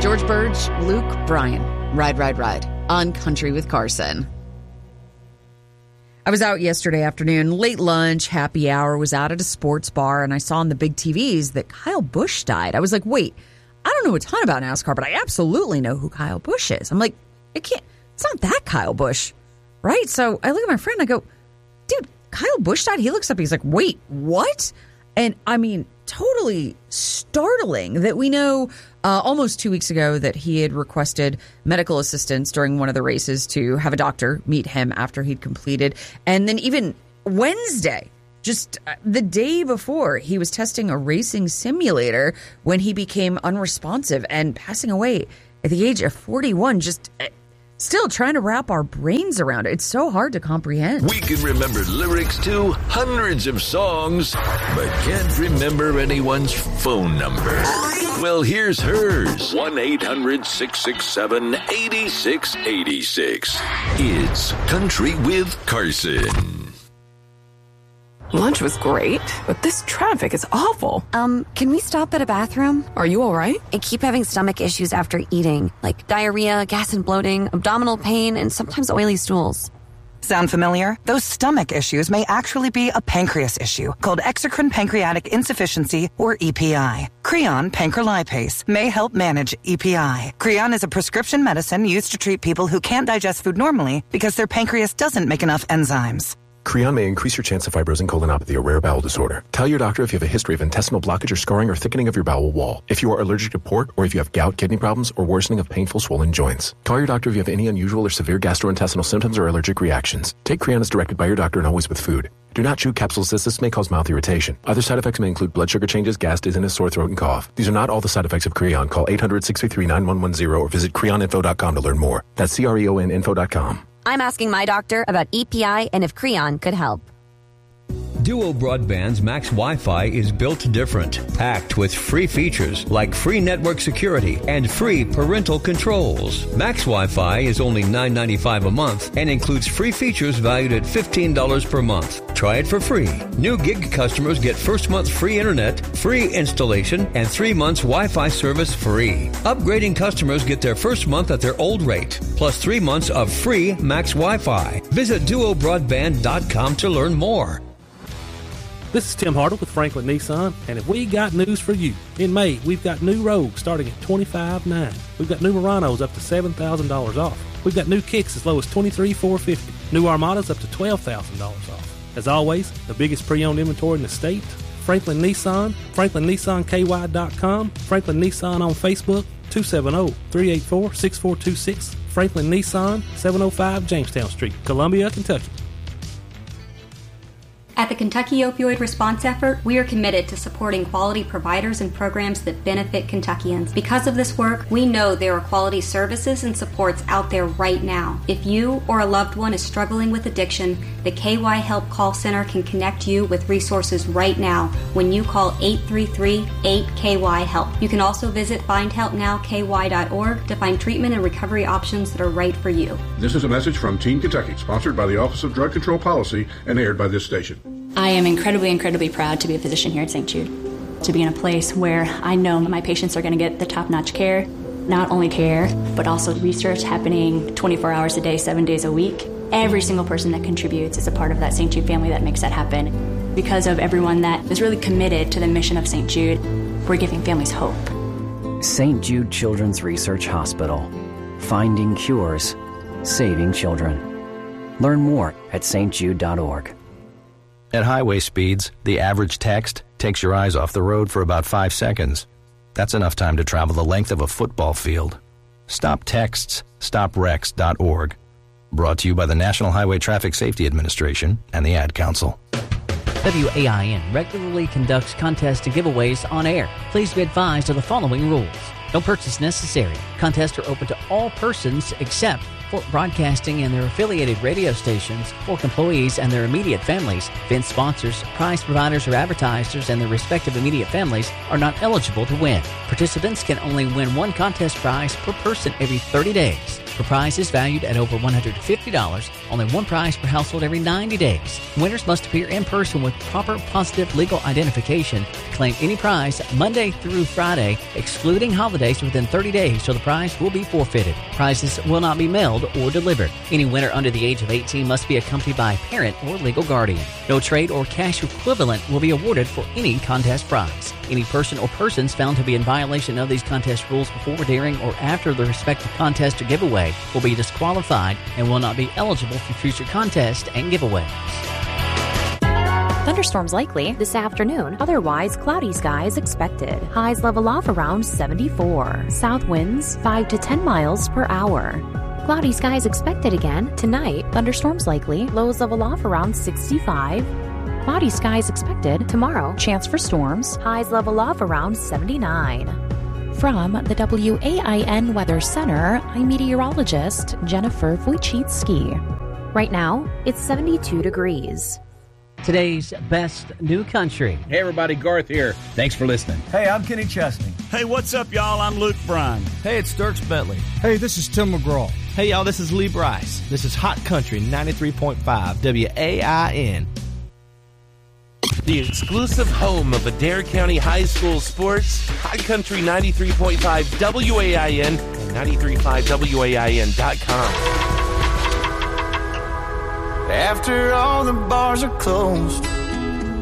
George Burge, Luke Bryan. Ride, ride, ride on Country with Carson. I was out yesterday afternoon, late lunch, happy hour, was out at a sports bar, and I saw on the big TVs that Kyle Busch died. I was like, wait, I don't know a ton about NASCAR, but I absolutely know who Kyle Busch is. I'm like, it's not that Kyle Busch, right? So I look at my friend, I go, dude, Kyle Busch died? He looks up, he's like, wait, what? And I mean, totally startling that we know almost 2 weeks ago that he had requested medical assistance during one of the races to have a doctor meet him after he'd completed. And then even Wednesday, just the day before, he was testing a racing simulator when he became unresponsive and passing away at the age of 41. Just still trying to wrap our brains around it. It's so hard to comprehend. We can remember lyrics to hundreds of songs, but can't remember anyone's phone number. Well, here's hers. 1-800-667-8686. It's Country with Carson. Lunch was great, but this traffic is awful. Can we stop at a bathroom? Are you all right? I keep having stomach issues after eating, like diarrhea, gas and bloating, abdominal pain, and sometimes oily stools. Sound familiar? Those stomach issues may actually be a pancreas issue called exocrine pancreatic insufficiency, or EPI. Creon pancrelipase may help manage EPI. Creon is a prescription medicine used to treat people who can't digest food normally because their pancreas doesn't make enough enzymes. Creon may increase your chance of fibrosing colonopathy, a rare bowel disorder. Tell your doctor if you have a history of intestinal blockage or scarring or thickening of your bowel wall. If you are allergic to pork, or if you have gout, kidney problems, or worsening of painful swollen joints. Call your doctor if you have any unusual or severe gastrointestinal symptoms or allergic reactions. Take Creon as directed by your doctor and always with food. Do not chew capsules as this may cause mouth irritation. Other side effects may include blood sugar changes, gas, dizziness, sore throat, and cough. These are not all the side effects of Creon. Call 800-633-9110 or visit creoninfo.com to learn more. That's CREONinfo.com. I'm asking my doctor about EPI and if Creon could help. Duo Broadband's Max Wi-Fi is built different, packed with free features like free network security and free parental controls. Max Wi-Fi is only $9.95 a month and includes free features valued at $15 per month. Try it for free. New gig customers get first month free internet, free installation, and 3 months Wi-Fi service free. Upgrading customers get their first month at their old rate, plus 3 months of free Max Wi-Fi. Visit duobroadband.com to learn more. This is Tim Hartle with Franklin Nissan, and if we got news for you. In May, we've got new Rogues starting at $25,900. We've got new Muranos up to $7,000 off. We've got new Kicks as low as $23,450. New Armadas up to $12,000 off. As always, the biggest pre-owned inventory in the state. Franklin Nissan, FranklinNissanKY.com, Franklin Nissan on Facebook, 270-384-6426, Franklin Nissan, 705 Jamestown Street, Columbia, Kentucky. At the Kentucky Opioid Response Effort, we are committed to supporting quality providers and programs that benefit Kentuckians. Because of this work, we know there are quality services and supports out there right now. If you or a loved one is struggling with addiction, the KY Help Call Center can connect you with resources right now when you call 833-8KY-HELP. You can also visit findhelpnowky.org to find treatment and recovery options that are right for you. This is a message from Teen Kentucky, sponsored by the Office of Drug Control Policy and aired by this station. I am incredibly proud to be a physician here at St. Jude, to be in a place where I know my patients are going to get the top-notch care, not only care, but also research happening 24 hours a day, 7 days a week. Every single person that contributes is a part of that St. Jude family that makes that happen. Because of everyone that is really committed to the mission of St. Jude, we're giving families hope. St. Jude Children's Research Hospital. Finding cures, saving children. Learn more at stjude.org. At highway speeds, the average text takes your eyes off the road for about 5 seconds. That's enough time to travel the length of a football field. Stop texts, stopwrecks.org. Brought to you by the National Highway Traffic Safety Administration and the Ad Council. WAIN regularly conducts contests and giveaways on air. Please be advised of the following rules. No purchase necessary. Contests are open to all persons except Fort Broadcasting and their affiliated radio stations, Fork employees and their immediate families, event sponsors, prize providers or advertisers and their respective immediate families are not eligible to win. Participants can only win one contest prize per person every 30 days. For prizes valued at over $150, only one prize per household every 90 days. Winners must appear in person with proper positive legal identification to claim any prize Monday through Friday, excluding holidays within 30 days, so the prize will be forfeited. Prizes will not be mailed or delivered. Any winner under the age of 18 must be accompanied by a parent or legal guardian. No trade or cash equivalent will be awarded for any contest prize. Any person or persons found to be in violation of these contest rules before, during, or after the respective contest or giveaway will be disqualified and will not be eligible for future contests and giveaways. Thunderstorms likely this afternoon. Otherwise, cloudy skies expected. Highs level off around 74. South winds 5 to 10 miles per hour. Cloudy skies expected again tonight. Thunderstorms likely. Lows level off around 65. Cloudy skies expected tomorrow. Chance for storms. Highs level off around 79. From the WAIN Weather Center, I'm meteorologist Jennifer Wojcicki. Right now, it's 72 degrees. Today's best new country. Hey everybody, Garth here. Thanks for listening. Hey, I'm Kenny Chesney. Hey, what's up, y'all? I'm Luke Bryan. Hey, it's Dierks Bentley. Hey, this is Tim McGraw. Hey, y'all, this is Lee Bryce. This is Hot Country 93.5 WAIN. The exclusive home of Adair County High School sports, Hot Country 93.5 WAIN and 93.5WAIN.com. After all the bars are closed,